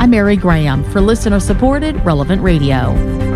I'm Mary Graham for listener-supported Relevant Radio.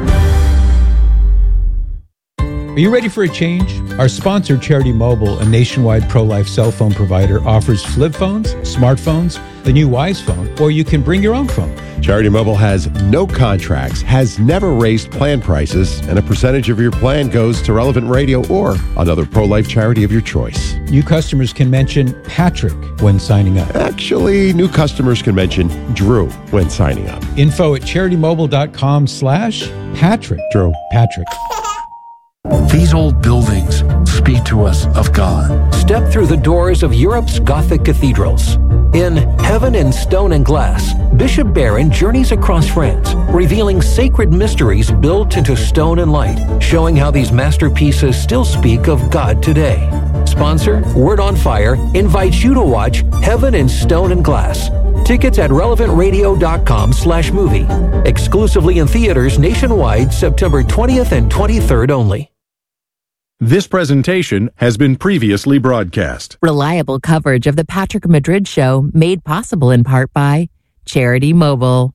Are you ready for a change? Our sponsor, Charity Mobile, a nationwide pro-life cell phone provider, offers flip phones, smartphones, the new Wise phone, or you can bring your own phone. Charity Mobile has no contracts, has never raised plan prices, and a percentage of your plan goes to Relevant Radio or another pro-life charity of your choice. New customers can mention Patrick when signing up. Actually, new customers can mention Drew when signing up. Info at CharityMobile.com/Patrick. Drew. Patrick. These old buildings speak to us of God. Step through the doors of Europe's Gothic cathedrals. In Heaven in Stone and Glass, Bishop Barron journeys across France, revealing sacred mysteries built into stone and light, showing how these masterpieces still speak of God today. Sponsor, Word on Fire, invites you to watch Heaven in Stone and Glass. Tickets at relevantradio.com/movie. Exclusively in theaters nationwide, September 20th and 23rd only. This presentation has been previously broadcast. Reliable coverage of the Patrick Madrid Show made possible in part by Charity Mobile.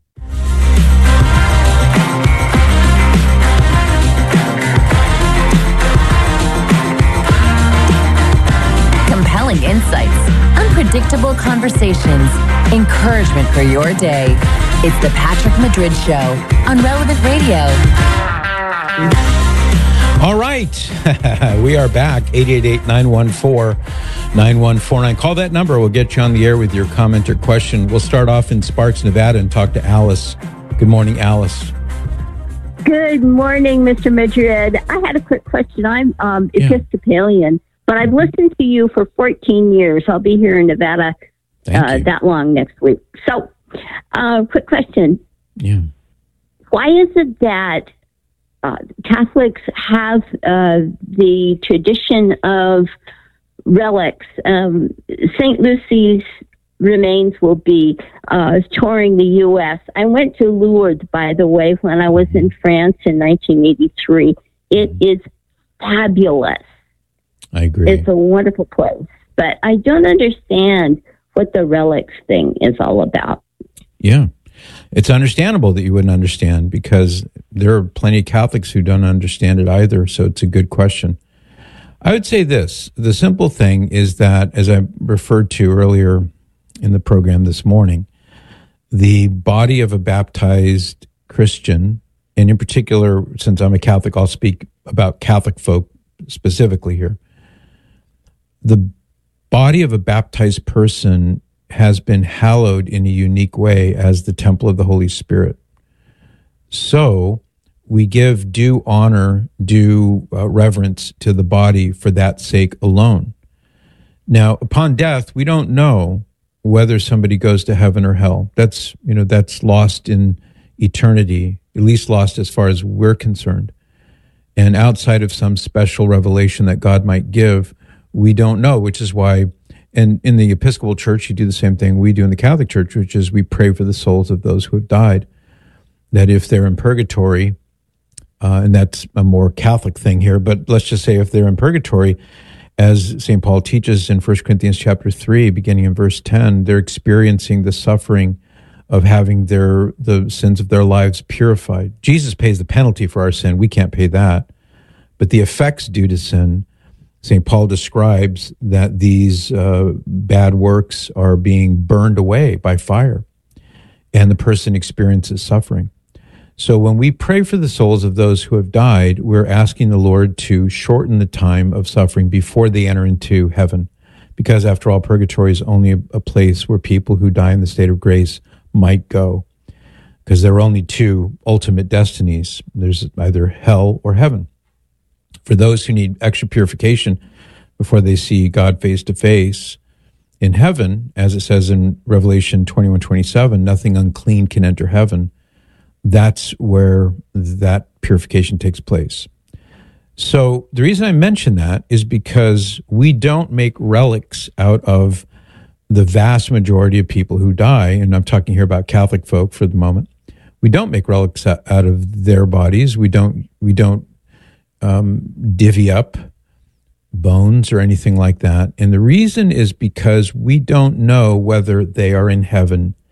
Compelling insights, unpredictable conversations, encouragement for your day. It's the Patrick Madrid Show on Relevant Radio. All right. We are back. 888-914-9149. Call that number. We'll get you on the air with your comment or question. We'll start off in Sparks, Nevada and talk to Alice. Good morning, Alice. Good morning, Mr. Madrid. I had a quick question. I'm Episcopalian, but I've listened to you for 14 years. I'll be here in Nevada that long next week. So, quick question. Yeah. Why is it that Catholics have the tradition of relics? St. Lucy's remains will be touring the U.S. I went to Lourdes, by the way, when I was in France in 1983. It is fabulous. I agree. It's a wonderful place. But I don't understand what the relics thing is all about. Yeah. It's understandable that you wouldn't understand because there are plenty of Catholics who don't understand it either. So it's a good question. I would say this. The simple thing is that, as I referred to earlier in the program this morning, the body of a baptized Christian, and in particular, since I'm a Catholic, I'll speak about Catholic folk specifically here. The body of a baptized person has been hallowed in a unique way as the temple of the Holy Spirit. So we give due honor, due reverence to the body for that sake alone. Now, upon death, we don't know whether somebody goes to heaven or hell. That's lost in eternity, at least lost as far as we're concerned. And outside of some special revelation that God might give, we don't know, which is why. And in the Episcopal Church, you do the same thing we do in the Catholic Church, which is we pray for the souls of those who have died, that if they're in purgatory, and that's a more Catholic thing here, but let's just say if they're in purgatory, as St. Paul teaches in 1 Corinthians chapter 3, beginning in verse 10, they're experiencing the suffering of having the sins of their lives purified. Jesus pays the penalty for our sin. We can't pay that. But the effects due to sin, St. Paul describes that these bad works are being burned away by fire, and the person experiences suffering. So when we pray for the souls of those who have died, we're asking the Lord to shorten the time of suffering before they enter into heaven, because after all, purgatory is only a place where people who die in the state of grace might go, because there are only two ultimate destinies. There's either hell or heaven. For those who need extra purification before they see God face to face, in heaven, as it says in Revelation 21:27, nothing unclean can enter heaven. That's where that purification takes place. So the reason I mention that is because we don't make relics out of the vast majority of people who die, and I'm talking here about Catholic folk for the moment. We don't make relics out of their bodies. We don't divvy up bones or anything like that. And the reason is because we don't know whether they are in heaven